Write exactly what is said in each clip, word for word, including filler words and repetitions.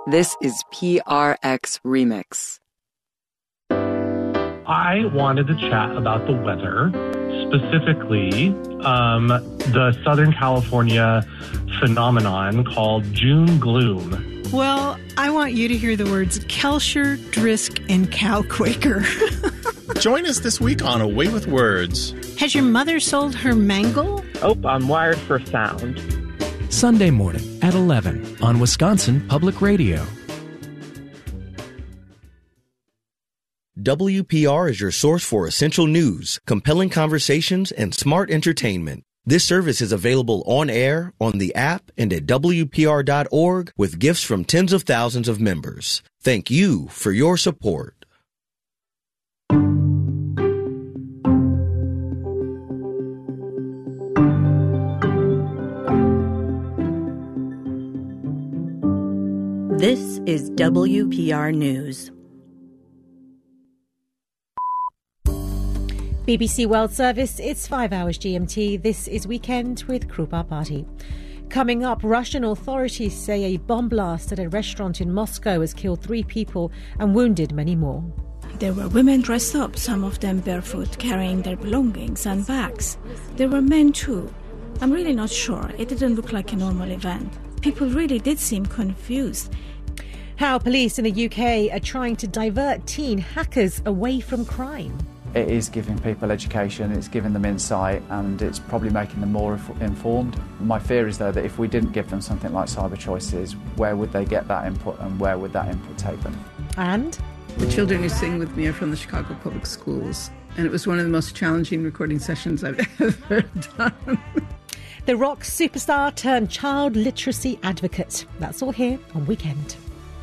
This is P R X Remix. I wanted to chat about the weather, specifically um, the Southern California phenomenon called June gloom. Well, I want you to hear the words Kelsher, Drisk, and Cow Quaker. Join us this week on Away with Words. Has your mother sold her mangle? Oh, I'm wired for sound. Sunday morning at eleven on Wisconsin Public Radio. W P R is your source for essential news, compelling conversations, and smart entertainment. This service is available on air, on the app, and at W P R dot org with gifts from tens of thousands of members. Thank you for your support. This is W P R News. B B C World Service, it's five hours G M T. This is Weekend with Krupa Party. Coming up, Russian authorities say a bomb blast at a restaurant in Moscow has killed three people and wounded many more. There were women dressed up, some of them barefoot, carrying their belongings and bags. There were men too. I'm really not sure. It didn't look like a normal event. People really did seem confused. How police in the U K are trying to divert teen hackers away from crime. It is giving people education, it's giving them insight, and it's probably making them more informed. My fear is, though, that if we didn't give them something like Cyber Choices, where would they get that input and where would that input take them? And? The children who sing with me are from the Chicago Public Schools, and it was one of the most challenging recording sessions I've ever done. The rock superstar turned child literacy advocate. That's all here on Weekend.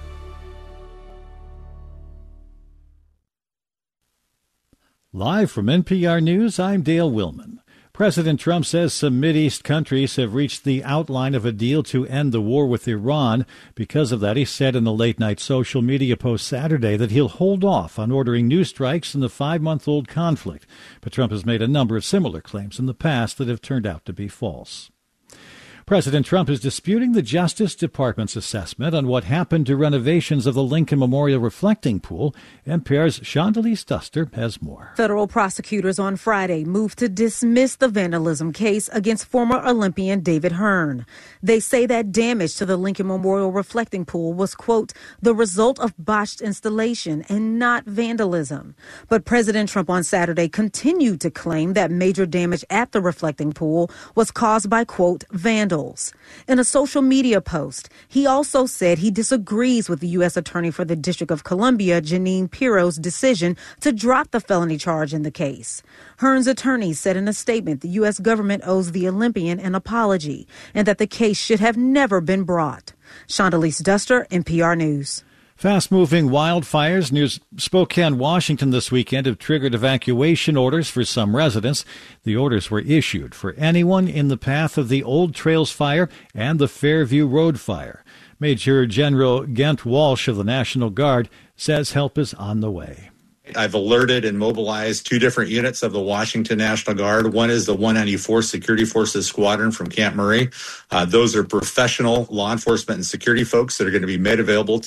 Live from N P R News, I'm Dale Willman. President Trump says some Mideast countries have reached the outline of a deal to end the war with Iran. Because of that, he said in a late-night social media post Saturday that he'll hold off on ordering new strikes in the five-month-old conflict. But Trump has made a number of similar claims in the past that have turned out to be false. President Trump is disputing the Justice Department's assessment on what happened to renovations of the Lincoln Memorial Reflecting Pool. N P R's Shondelise Duster has more. Federal prosecutors on Friday moved to dismiss the vandalism case against former Olympian David Hearn. They say that damage to the Lincoln Memorial Reflecting Pool was, quote, the result of botched installation and not vandalism. But President Trump on Saturday continued to claim that major damage at the reflecting pool was caused by, quote, vandals. In a social media post, he also said he disagrees with the U S Attorney for the District of Columbia, Jeanine Pirro's decision to drop the felony charge in the case. Hearn's attorney said in a statement the U S government owes the Olympian an apology and that the case should have never been brought. Shondelise Duster, N P R News. Fast-moving wildfires near Spokane, Washington this weekend have triggered evacuation orders for some residents. The orders were issued for anyone in the path of the Old Trails Fire and the Fairview Road Fire. Major General Gent Walsh of the National Guard says help is on the way. I've alerted and mobilized two different units of the Washington National Guard. One is the one ninety-fourth Security Forces Squadron from Camp Murray. Uh, those are professional law enforcement and security folks that are going to be made available